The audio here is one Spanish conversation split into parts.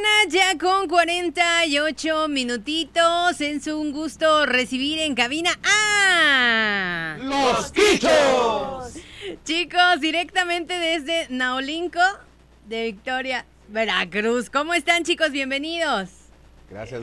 ya con 48 minutitos. Es un gusto recibir en cabina a... ¡Los Quichos! Chicos, directamente desde Naolinco de Victoria, Veracruz. ¿Cómo están, chicos? Bienvenidos. Gracias.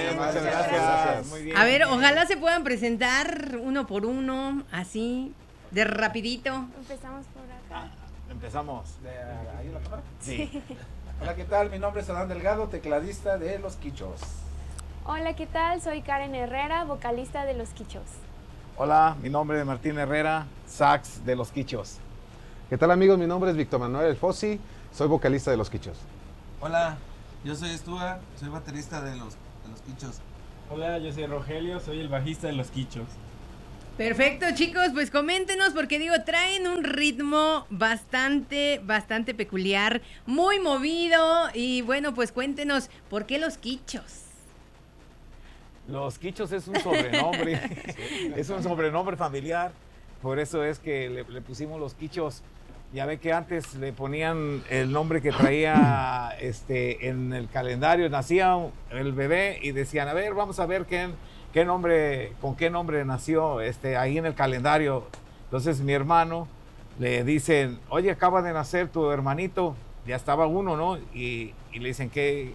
Muy bien. A ver, ojalá se puedan presentar uno por uno, así, de rapidito. Empezamos por acá. Empezamos. ¿Ahí en la cámara? Sí. Hola, ¿qué tal? Mi nombre es Adán Delgado, tecladista de Los Quichos. Hola, ¿qué tal? Soy Karen Herrera, vocalista de Los Quichos. Hola, mi nombre es Martín Herrera, sax de Los Quichos. ¿Qué tal, amigos? Mi nombre es Víctor Manuel Fossi, soy vocalista de Los Quichos. Hola, yo soy Estúa, soy baterista de los Quichos. Hola, yo soy Rogelio, soy el bajista de Los Quichos. Perfecto, chicos, pues coméntenos porque traen un ritmo bastante peculiar, muy movido y bueno, pues cuéntenos, ¿por qué Los Quichos? Los Quichos es un sobrenombre, es un sobrenombre familiar, por eso es que le pusimos Los Quichos. Ya ve que antes le ponían el nombre que traía en el calendario, nacía el bebé y decían, a ver, vamos a ver qué nombre, con qué nombre nació ahí en el calendario. Entonces mi hermano le dicen, oye, acaba de nacer tu hermanito, ya estaba uno, ¿no? Y le dicen,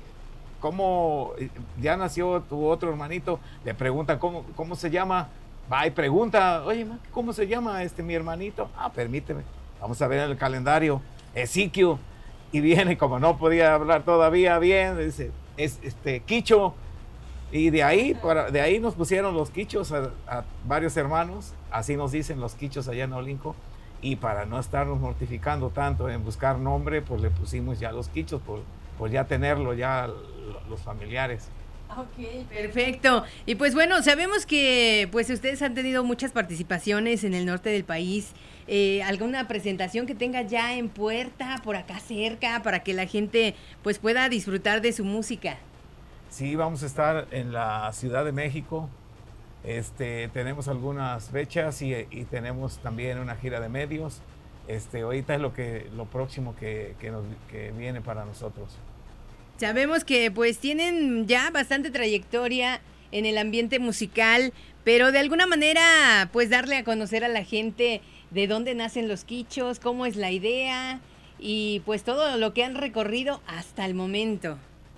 ¿cómo ya nació tu otro hermanito? Le preguntan, ¿cómo se llama? Va y pregunta, oye, ¿cómo se llama mi hermanito? Permíteme. Vamos a ver en el calendario, Ezequiel, y viene, como no podía hablar todavía bien, dice, es Quicho, y de ahí nos pusieron Los Quichos a varios hermanos, así nos dicen Los Quichos allá en Olinco, y para no estarnos mortificando tanto en buscar nombre, pues le pusimos ya Los Quichos, por ya tenerlo ya los familiares. Ok, perfecto. Y pues bueno, sabemos que pues ustedes han tenido muchas participaciones en el norte del país. ¿Alguna presentación que tenga ya en puerta, por acá cerca, para que la gente pues pueda disfrutar de su música? Sí, vamos a estar en la Ciudad de México. Tenemos algunas fechas y tenemos también una gira de medios. Ahorita es lo próximo que viene para nosotros. Sabemos que pues tienen ya bastante trayectoria en el ambiente musical, pero de alguna manera pues darle a conocer a la gente de dónde nacen Los Quichos, cómo es la idea y pues todo lo que han recorrido hasta el momento.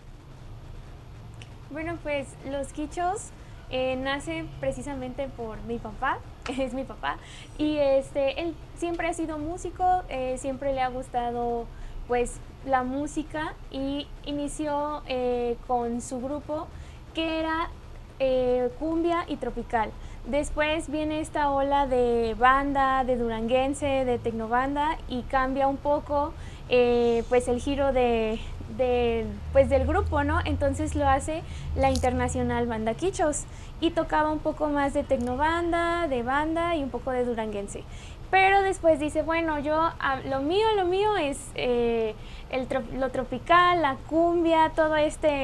Bueno, pues Los Quichos nace precisamente por mi papá, es mi papá, y él siempre ha sido músico, siempre le ha gustado pues la música y inició con su grupo que era cumbia y tropical. Después viene esta ola de banda, de duranguense, de tecnobanda y cambia un poco pues el giro del grupo, ¿no? Entonces lo hace la Internacional Banda Quichos y tocaba un poco más de tecnobanda, de banda y un poco de duranguense. Pero después dice, bueno, lo mío es lo tropical, la cumbia, todo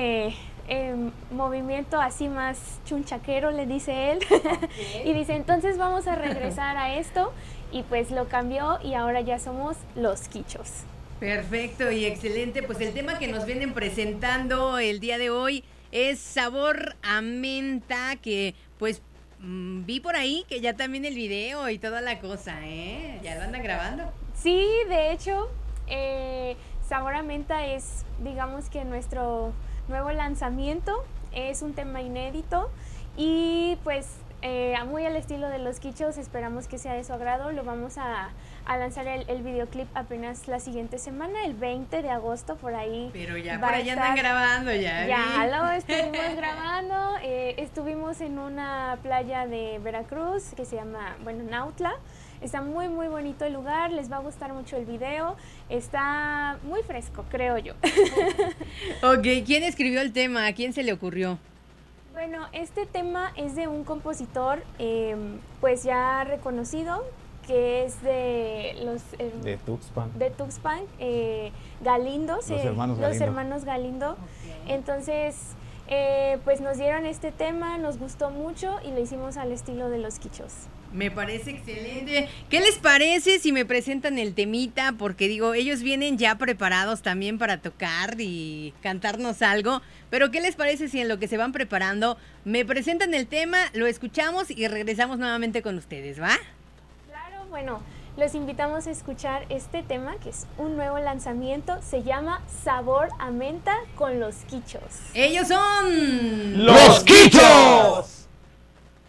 movimiento así más chunchaquero, le dice él. Okay. Y dice, entonces vamos a regresar a esto y pues lo cambió y ahora ya somos Los Quichos. Perfecto y excelente, pues el tema que nos vienen presentando el día de hoy es Sabor a Menta, que pues vi por ahí que ya también el video y toda la cosa, ¿ya lo andan grabando? Sí, de hecho, Sabor a Menta es, digamos que nuestro nuevo lanzamiento, es un tema inédito y pues muy al estilo de Los Quichos, esperamos que sea de su agrado. Lo vamos a lanzar el videoclip apenas la siguiente semana, el 20 de agosto, por ahí. Pero ya por allá andan grabando ya. Ya lo estuvimos grabando, estuvimos en una playa de Veracruz que se llama, Nautla. Está muy muy bonito el lugar, les va a gustar mucho el video, está muy fresco, creo yo. Ok, ¿quién escribió el tema? ¿A quién se le ocurrió? Bueno, este tema es de un compositor pues ya reconocido, que es de de Tuxpan. De Tuxpan, Galindo, los hermanos Galindo. Okay. Entonces, pues nos dieron este tema, nos gustó mucho y lo hicimos al estilo de Los Quichos. Me parece excelente. ¿Qué les parece si me presentan el temita? Porque digo, ellos vienen ya preparados también para tocar y cantarnos algo. Pero ¿qué les parece si en lo que se van preparando me presentan el tema, lo escuchamos y regresamos nuevamente con ustedes, ¿va? Claro, bueno, los invitamos a escuchar este tema que es un nuevo lanzamiento. Se llama Sabor a Menta con Los Quichos. Ellos son... ¡Los Quichos!